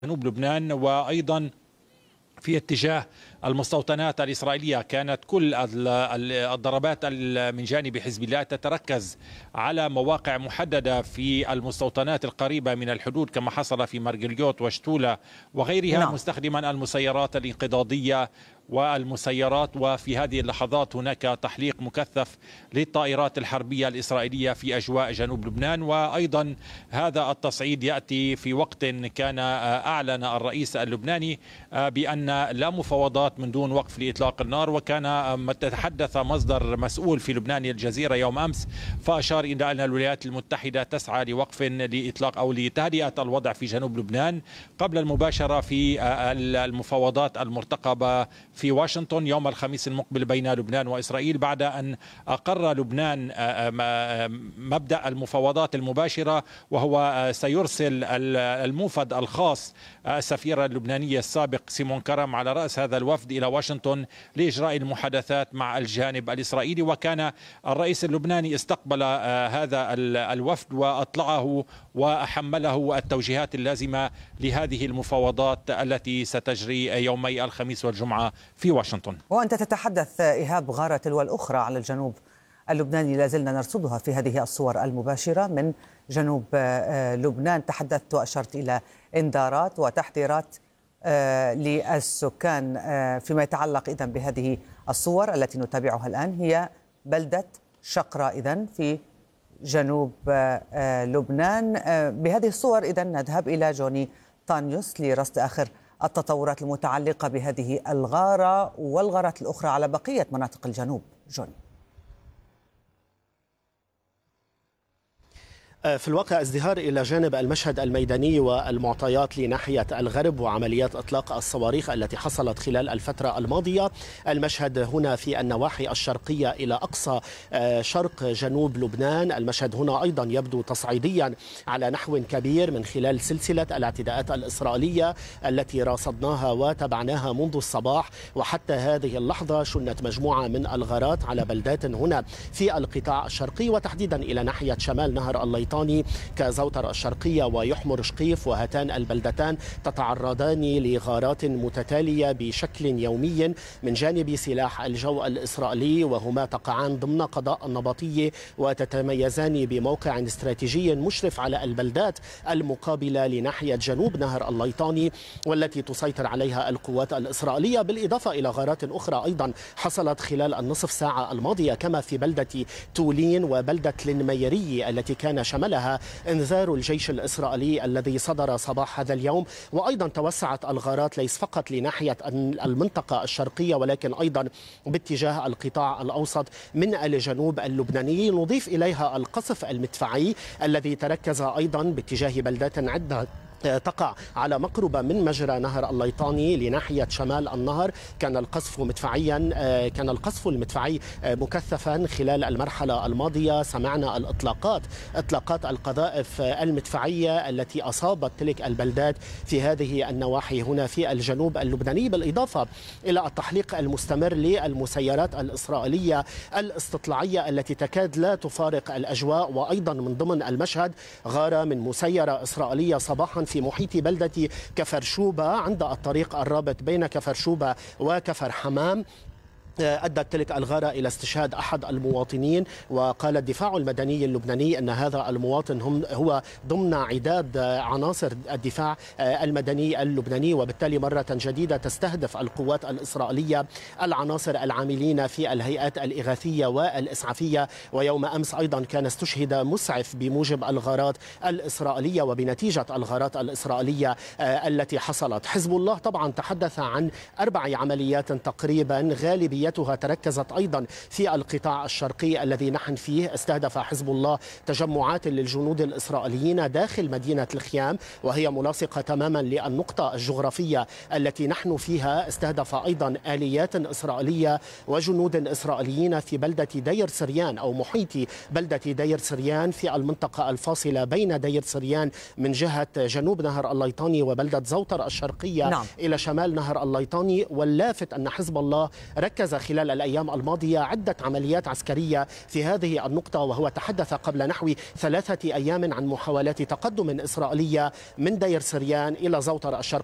جنوب لبنان، وأيضا في اتجاه المستوطنات الإسرائيلية. كانت كل الضربات من جانب حزب الله تتركز على مواقع محددة في المستوطنات القريبة من الحدود، كما حصل في مرجليوت وشتولة وغيرها، مستخدما المسيرات الانقضاضية والمسيرات. وفي هذه اللحظات هناك تحليق مكثف للطائرات الحربية الإسرائيلية في أجواء جنوب لبنان. وأيضا هذا التصعيد يأتي في وقت كان أعلن الرئيس اللبناني بأن لا مفاوضات من دون وقف لإطلاق النار، وكان تحدث مصدر مسؤول في لبنان الجزيرة يوم أمس فأشار إلى أن الولايات المتحدة تسعى لوقف لإطلاق أو لتهدئة الوضع في جنوب لبنان قبل المباشرة في المفاوضات المرتقبة في واشنطن يوم الخميس المقبل بين لبنان وإسرائيل، بعد أن أقر لبنان مبدأ المفاوضات المباشرة، وهو سيرسل الموفد الخاص السفير اللبناني السابق سيمون كرم على رأس هذا الوفد إلى واشنطن لإجراء المحادثات مع الجانب الإسرائيلي. وكان الرئيس اللبناني استقبل هذا الوفد وأطلعه وحمله التوجيهات اللازمة لهذه المفاوضات التي ستجري يومي الخميس والجمعة في واشنطن. وأنت تتحدث إيهاب غارة تلو الأخرى على الجنوب اللبناني، لازلنا نرصدها في هذه الصور المباشرة من جنوب لبنان. تحدثت وأشرت إلى إنذارات وتحذيرات للسكان فيما يتعلق إذن بهذه الصور التي نتابعها الآن. هي بلدة شقرة إذن في جنوب لبنان. بهذه الصور إذن نذهب إلى جوني طانيوس لرصد آخر التطورات المتعلقة بهذه الغارة والغارات الأخرى على بقية مناطق الجنوب. جوني. في الواقع ازدهار إلى جانب المشهد الميداني والمعطيات لناحية الغرب وعمليات إطلاق الصواريخ التي حصلت خلال الفترة الماضية. المشهد هنا في النواحي الشرقية إلى أقصى شرق جنوب لبنان. المشهد هنا أيضا يبدو تصعيديا على نحو كبير من خلال سلسلة الاعتداءات الإسرائيلية التي راصدناها وتابعناها منذ الصباح، وحتى هذه اللحظة شنت مجموعة من الغارات على بلدات هنا في القطاع الشرقي، وتحديدا إلى ناحية شمال نهر الليطاني كزوتر الشرقية ويحمر شقيف، وهاتان البلدتان تتعرضان لغارات متتالية بشكل يومي من جانب سلاح الجو الإسرائيلي، وهما تقعان ضمن قضاء النبطية وتتميزان بموقع استراتيجي مشرف على البلدات المقابلة لناحية جنوب نهر الليطاني والتي تسيطر عليها القوات الإسرائيلية، بالإضافة إلى غارات أخرى أيضا حصلت خلال النصف ساعة الماضية، كما في بلدة تولين وبلدة الميري التي كان شملها انذار الجيش الإسرائيلي الذي صدر صباح هذا اليوم. وأيضا توسعت الغارات ليس فقط لناحية المنطقة الشرقية ولكن أيضا باتجاه القطاع الأوسط من الجنوب اللبناني. نضيف إليها القصف المدفعي الذي تركز أيضا باتجاه بلدات عدة تقع على مقربة من مجرى نهر الليطاني لناحية شمال النهر. كان القصف المدفعي مكثفا خلال المرحلة الماضية. سمعنا إطلاقات القذائف المدفعية التي أصابت تلك البلدات في هذه النواحي هنا في الجنوب اللبناني، بالإضافة إلى التحليق المستمر للمسيرات الإسرائيلية الاستطلاعية التي تكاد لا تفارق الأجواء. وأيضا من ضمن المشهد غارة من مسيرة إسرائيلية صباحا في محيط بلدة كفر شوبة عند الطريق الرابط بين كفر شوبة وكفر حمام. أدت تلك الغارة إلى استشهاد أحد المواطنين، وقال الدفاع المدني اللبناني أن هذا المواطن هو ضمن عداد عناصر الدفاع المدني اللبناني، وبالتالي مرة جديدة تستهدف القوات الإسرائيلية العناصر العاملين في الهيئات الإغاثية والإسعافية. ويوم أمس أيضا كان استشهد مسعف بموجب الغارات الإسرائيلية وبنتيجة الغارات الإسرائيلية التي حصلت. حزب الله طبعا تحدث عن 4 عمليات تقريبا، غالبيتها تركزت أيضا في القطاع الشرقي الذي نحن فيه. استهدف حزب الله تجمعات للجنود الإسرائيليين داخل مدينة الخيام، وهي ملاصقة تماما للنقطة الجغرافية التي نحن فيها. استهدف أيضا آليات إسرائيلية وجنود إسرائيليين في بلدة دير سريان أو محيط بلدة دير سريان في المنطقة الفاصلة بين دير سريان من جهة جنوب نهر الليطاني وبلدة زوتر الشرقية إلى شمال نهر الليطاني. واللافت أن حزب الله ركز أنجز خلال الأيام الماضية عدة عمليات عسكرية في هذه النقطة، وهو تحدث قبل نحو 3 أيام عن محاولات تقدم إسرائيلية من دير سريان إلى زوطر الشرق